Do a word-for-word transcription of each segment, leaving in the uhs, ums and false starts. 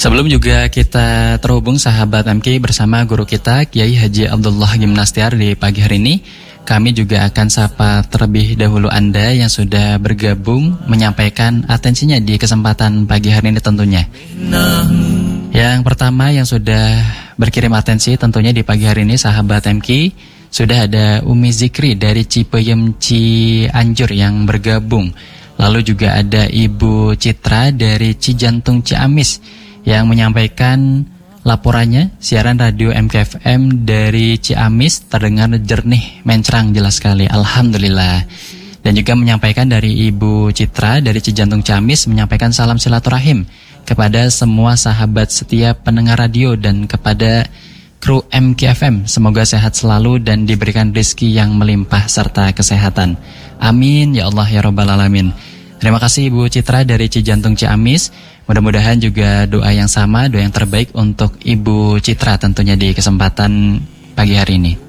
Sebelum juga kita terhubung sahabat M K bersama guru kita Kiai Haji Abdullah Gimnastiar di pagi hari ini, kami juga akan sapa terlebih dahulu Anda yang sudah bergabung menyampaikan atensinya di kesempatan pagi hari ini tentunya. Yang pertama yang sudah berkirim atensi tentunya di pagi hari ini sahabat M K, sudah ada Umi Zikri dari Cipeyem Cianjur yang bergabung. Lalu juga ada Ibu Citra dari Cijantung Ciamis yang menyampaikan laporannya, siaran radio M K F M dari Ciamis terdengar jernih, mencrang, jelas sekali, alhamdulillah. Dan juga menyampaikan dari Ibu Citra dari Cijantung Ciamis, menyampaikan salam silaturahim kepada semua sahabat setiap pendengar radio dan kepada kru M K F M. Semoga sehat selalu dan diberikan rezeki yang melimpah serta kesehatan. Amin ya Allah ya Rabbal Alamin. Terima kasih Ibu Citra dari Cijantung Ciamis. Mudah-mudahan juga doa yang sama, doa yang terbaik untuk Ibu Citra tentunya di kesempatan pagi hari ini.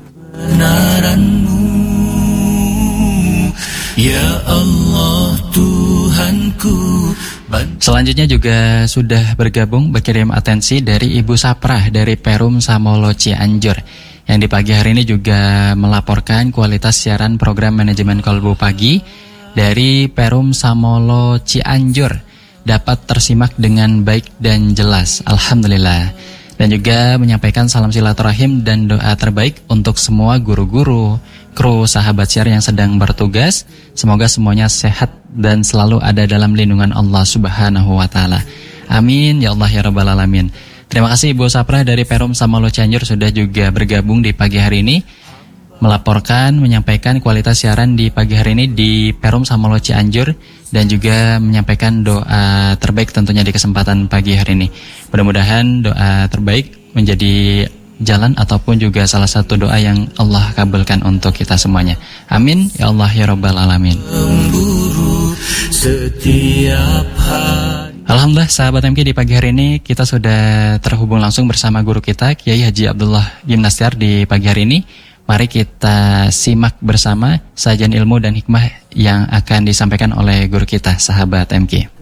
Ya Allah Tuhanku. Selanjutnya juga sudah bergabung berkirim atensi dari Ibu Saprah dari Perum Samolo Cianjur, yang di pagi hari ini juga melaporkan kualitas siaran program manajemen Kolbu Pagi dari Perum Samolo Cianjur dapat tersimak dengan baik dan jelas, alhamdulillah. Dan juga menyampaikan salam silaturahim dan doa terbaik untuk semua guru-guru, kru sahabat siar yang sedang bertugas. Semoga semuanya sehat dan selalu ada dalam lindungan Allah Subhanahu wa taala. Amin ya Allah ya Rabbal Alamin. Terima kasih Ibu Saprah dari Perum Samolo Cianjur sudah juga bergabung di pagi hari ini, melaporkan, menyampaikan kualitas siaran di pagi hari ini di Perum Samolo Cianjur dan juga menyampaikan doa terbaik tentunya di kesempatan pagi hari ini. Mudah-mudahan doa terbaik menjadi jalan ataupun juga salah satu doa yang Allah kabulkan untuk kita semuanya. Amin ya Allah ya Rabbal Alamin. Alhamdulillah sahabat M K, di pagi hari ini kita sudah terhubung langsung bersama guru kita Kiai Haji Abdullah Gimnastiar di pagi hari ini. Mari kita simak bersama sajian ilmu dan hikmah yang akan disampaikan oleh guru kita, sahabat M K.